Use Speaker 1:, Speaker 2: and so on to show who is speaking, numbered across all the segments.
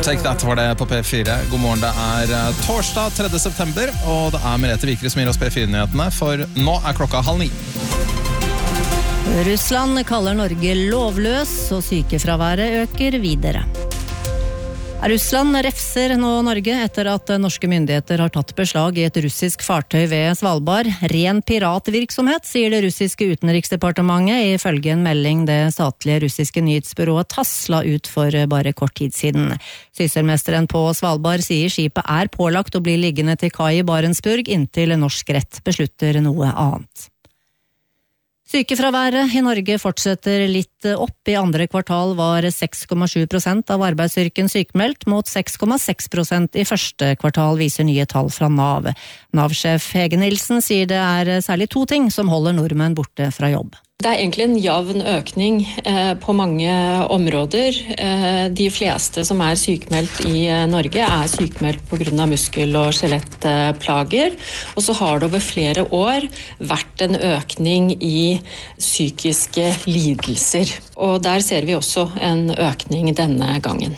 Speaker 1: Take That var det på P4. God morgen, det torsdag 3. september, og det Merete Vikre som gir oss P4-nyhetene, for nå klokka 8:30.
Speaker 2: Russland kaller Norge lovløs, og sykefraværet øker videre. Russland refser nå Norge etter at norske myndigheter har tatt beslag i et russisk fartøy ved Svalbard. Ren piratvirksomhet, sier det russiske utenriksdepartementet, ifølge en melding det statlige russiske nyhetsbyrået TASS la ut for bare kort tid siden. Sysselmesteren på Svalbard sier skipet pålagt å bli liggende til kai i Barentsburg inntil norsk rett beslutter noe annet. Sykefraværet i Norge fortsetter litt opp. I andre kvartal var 6,7% av arbeidsstyrken sykmeldt, mot 6,6% i første kvartal, viser nye tall fra NAV. NAV-sjef Hege Nilsen sier det særlig 2 ting som holder nordmenn borte fra jobb.
Speaker 3: Det egentlig en jevn økning på mange områder. De fleste som sykmeldt i Norge sykmeldt på grunn av muskel- og skjelettplager. Og så har det over flere år vært en økning i psykiske lidelser. Og der ser vi også en økning denne gangen.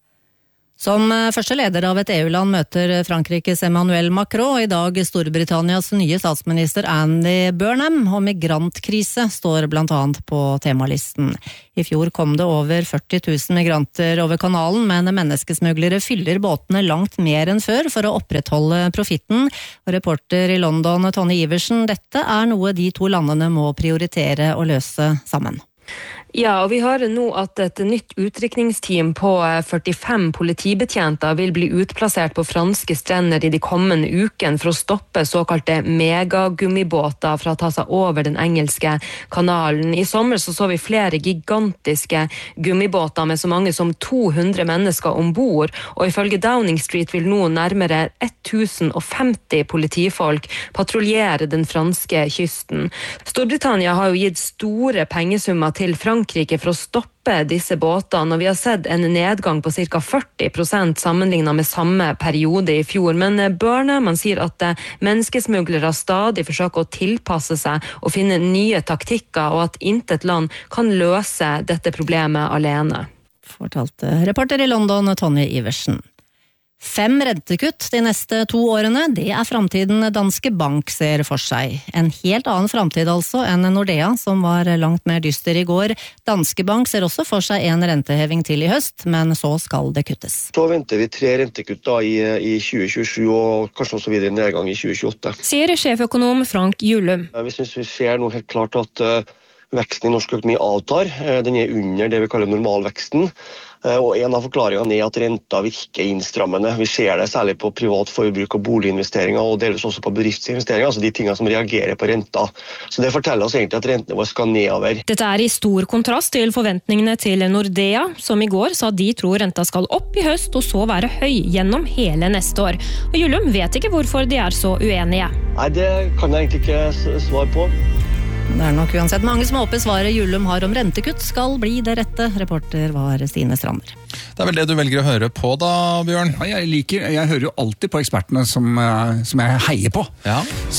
Speaker 2: Som første leder av et EU-land møter Frankrikes Emmanuel Macron i dag Storbritannias nye statsminister Andy Burnham, og migrantkrise står blant annet på temalisten. I fjor kom det over 40 000 migranter over kanalen, men menneskesmuglere fyller båtene langt mer enn før for å opprettholde profitten. Og reporter i London, Tonje Iversen, dette noe de 2 landene må prioritere å løse sammen.
Speaker 4: Ja, og vi hører nå at et nytt utrykningsteam på 45 politibetjenter vil bli utplassert på franske strender i de kommende ukene for å stoppe såkalte megagummibåter fra å ta seg over den engelske kanalen. I sommer så vi flere gigantiske gummibåter med så mange som 200 mennesker ombord, og ifølge Downing Street vil nå nærmere 1050 politifolk patruljere den franske kysten. Storbritannia har jo gitt store pengesummer til Frankrike for å stoppe disse båtene, og vi har sett en nedgang på ca. 40% sammenlignet med samme periode i fjor. Men Burnham sier at menneskesmuglere stadig forsøker å tilpasse seg og finne nye taktikker, og at intet land kan løse dette problemet alene.
Speaker 2: Fortalte reporter i London, Tonje Iversen. 5 rentekutt de neste 2 årene, det fremtiden Danske Bank ser for seg. En helt annen fremtid altså enn Nordea, som var langt mer dyster i går. Danske Bank ser også for seg en renteheving til i høst, men så skal det kuttes.
Speaker 5: Så venter vi 3 rentekutt i 2027, og kanskje også videre nedgang i 2028.
Speaker 4: Sier sjeføkonom Frank Jullum.
Speaker 5: Vi synes vi ser nå helt klart at veksten i norsk økonomi avtar. Den under det vi kaller normalveksten. Og en av forklaringene at renta virker innstrammende. Vi ser det særlig på privat forbruk og boliginvesteringer, og delvis også på bedriftsinvesteringer, altså de tingene som reagerer på renta. Så det forteller oss egentlig at rentene våre skal nedover.
Speaker 4: Dette i stor kontrast til forventningene til Nordea, som i går sa de tror renta skal opp i høst og så være høy gjennom hele neste år. Og Jullum vet ikke hvorfor de så uenige.
Speaker 5: Nei, det kan jeg egentlig ikke svare på.
Speaker 2: Det nok uansett mange som håper svaret Jullum har om rentekutt skal bli det rette. Reporter var Stine Strander.
Speaker 1: Det vel det du velger å høre på da, Bjørn?
Speaker 6: Ja, jeg hører jo alltid på ekspertene som jeg heier på.
Speaker 1: Ja.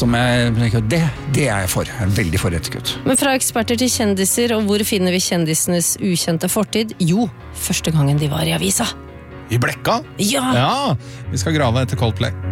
Speaker 6: Det jeg for. Jeg veldig for rentekutt.
Speaker 7: Men fra eksperter til kjendiser, og hvor finner vi kjendisenes ukjente fortid? Jo, første gangen de var i avisa.
Speaker 1: I Blekka?
Speaker 7: Ja!
Speaker 1: Ja, vi skal grave etter Coldplay.